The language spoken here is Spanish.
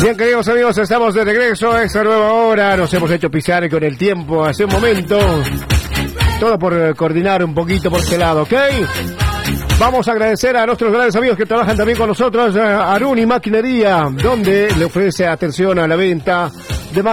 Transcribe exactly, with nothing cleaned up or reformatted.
Bien, queridos amigos, estamos de regreso a esta nueva hora. Nos hemos hecho pisar con el tiempo hace un momento. Todo por coordinar un poquito por este lado, ¿ok? Vamos a agradecer a nuestros grandes amigos que trabajan también con nosotros, Aruni Maquinería, donde le ofrece atención a la venta